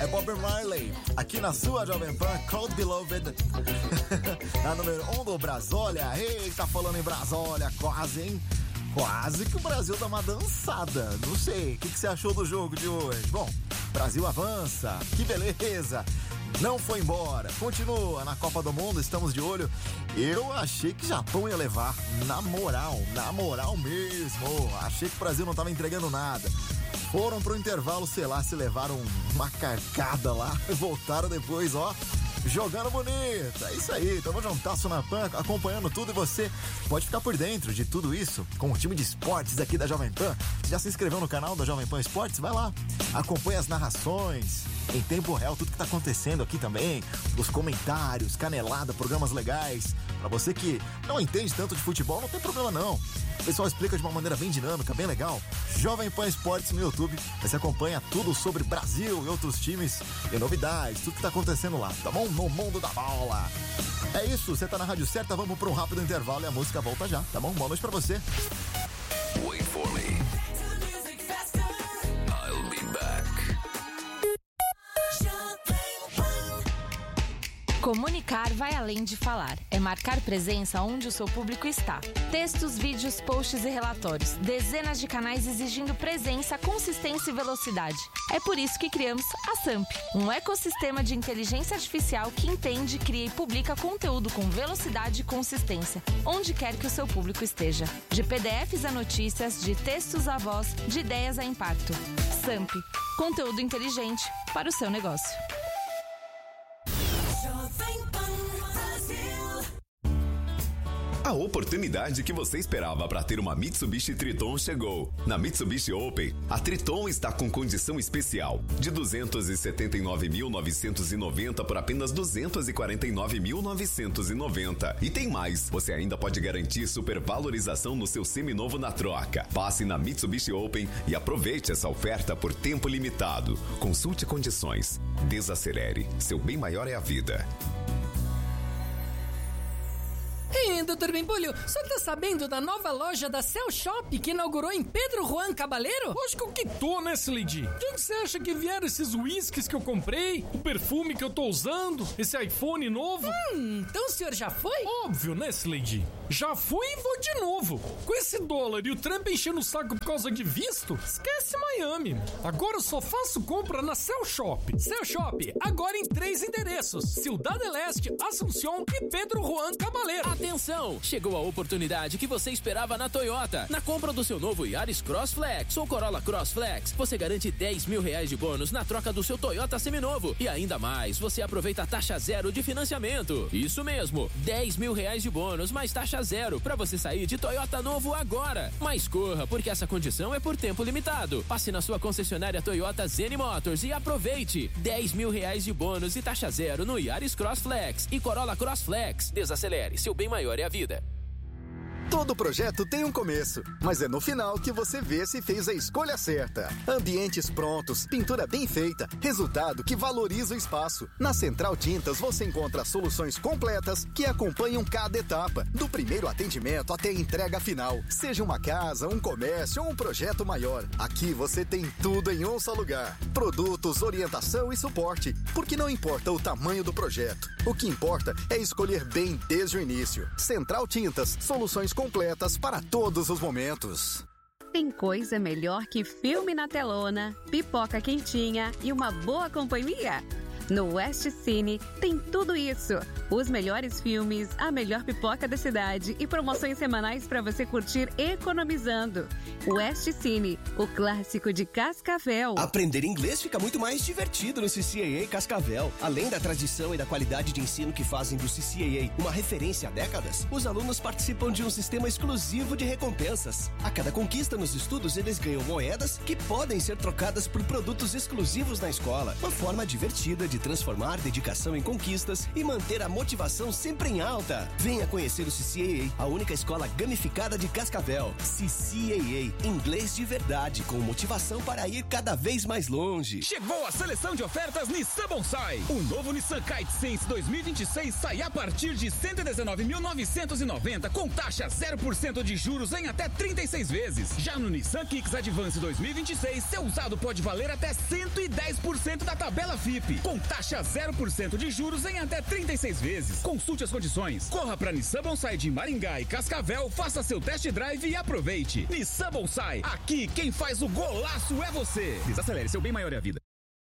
é Bob Marley, aqui na sua Jovem Pan, Cold Beloved. A número 1 do Brasólia. Eita, falando em Brasólia, quase, hein? Quase que o Brasil dá uma dançada. Não sei, o que você achou do jogo de hoje? Bom, Brasil avança, que beleza. Não foi embora, continua na Copa do Mundo, estamos de olho. Eu achei que Japão ia levar, na moral mesmo. Achei que o Brasil não tava entregando nada. Foram pro intervalo, sei lá, se levaram uma carcada lá e voltaram depois, ó, jogando bonito. É isso aí, tamo juntasso na Pan, acompanhando tudo, e você pode ficar por dentro de tudo isso com o time de esportes aqui da Jovem Pan. Já se inscreveu no canal da Jovem Pan Esportes? Vai lá, acompanha as narrações em tempo real, tudo que tá acontecendo aqui também, os comentários, canelada, programas legais. Pra você que não entende tanto de futebol, não tem problema não. O pessoal explica de uma maneira bem dinâmica, bem legal. Jovem Pan Esportes no YouTube, você acompanha tudo sobre Brasil e outros times e novidades, tudo que tá acontecendo lá, tá bom? No mundo da bola. É isso, você tá na rádio certa, vamos pra um rápido intervalo e a música volta já, tá bom? Boa noite pra você. Wait for me. I'll be back. Comunicar vai além de falar. É marcar presença onde o seu público está. Textos, vídeos, posts e relatórios. Dezenas de canais exigindo presença, consistência e velocidade. É por isso que criamos a SAMP, um ecossistema de inteligência artificial que entende, cria e publica conteúdo com velocidade e consistência, onde quer que o seu público esteja. De PDFs a notícias, de textos a voz, de ideias a impacto. SAMP, conteúdo inteligente para o seu negócio. A oportunidade que você esperava para ter uma Mitsubishi Triton chegou. Na Mitsubishi Open, a Triton está com condição especial de 279.990 por apenas 249.990. E tem mais, você ainda pode garantir supervalorização no seu seminovo na troca. Passe na Mitsubishi Open e aproveite essa oferta por tempo limitado. Consulte condições. Desacelere. Seu bem maior é a vida. Ei, Dr. Bimbulho, o senhor tá sabendo da nova loja da Cell Shop que inaugurou em Pedro Juan Cabaleiro? Lógico que tô, né, Slade? De onde você acha que vieram esses whiskies que eu comprei? O perfume que eu tô usando? Esse iPhone novo? Então o senhor já foi? Óbvio, né, Slade? Já fui e vou de novo. Com esse dólar e o Trump enchendo o saco por causa de visto, esquece Miami. Agora eu só faço compra na Cell Shop. Cell Shop, agora em 3 endereços: Ciudad Leste, Assunción e Pedro Juan Cabaleiro. Atenção! Chegou a oportunidade que você esperava na Toyota. Na compra do seu novo Yaris Cross Flex ou Corolla Cross Flex, você garante R$10 mil de bônus na troca do seu Toyota seminovo. E ainda mais, você aproveita a taxa zero de financiamento. Isso mesmo, R$10 mil de bônus mais taxa zero pra você sair de Toyota novo agora. Mas corra, porque essa condição é por tempo limitado. Passe na sua concessionária Toyota Zen Motors e aproveite. R$10 mil de bônus e taxa zero no Yaris Cross Flex e Corolla Cross Flex. Desacelere, seu bem maior é a vida. Todo projeto tem um começo, mas é no final que você vê se fez a escolha certa. Ambientes prontos, pintura bem feita, resultado que valoriza o espaço. Na Central Tintas você encontra soluções completas que acompanham cada etapa, do primeiro atendimento até a entrega final. Seja uma casa, um comércio ou um projeto maior, aqui você tem tudo em um só lugar. Produtos, orientação e suporte, porque não importa o tamanho do projeto. O que importa é escolher bem desde o início. Central Tintas, soluções completas para todos os momentos. Tem coisa melhor que filme na telona, pipoca quentinha e uma boa companhia? No West Cine tem tudo isso. Os melhores filmes, a melhor pipoca da cidade e promoções semanais para você curtir economizando. West Cine, o clássico de Cascavel. Aprender inglês fica muito mais divertido no CCAA Cascavel. Além da tradição e da qualidade de ensino que fazem do CCAA uma referência há décadas, os alunos participam de um sistema exclusivo de recompensas. A cada conquista nos estudos, eles ganham moedas que podem ser trocadas por produtos exclusivos na escola. Uma forma divertida de de transformar dedicação em conquistas e manter a motivação sempre em alta. Venha conhecer o CCAA, a única escola gamificada de Cascavel. CCAA, inglês de verdade, com motivação para ir cada vez mais longe. Chegou a seleção de ofertas Nissan Bonsai. O novo Nissan Kite Sense 2026 sai a partir de 119.990 com taxa 0% de juros em até 36 vezes. Já no Nissan Kicks Advance 2026, seu usado pode valer até 110% da tabela FIP, com taxa 0% de juros em até 36 vezes. Consulte as condições. Corra para Nissan Bonsai de Maringá e Cascavel, faça seu test drive e aproveite. Nissan Bonsai, aqui quem faz o golaço é você. Desacelere, seu bem maior é a vida.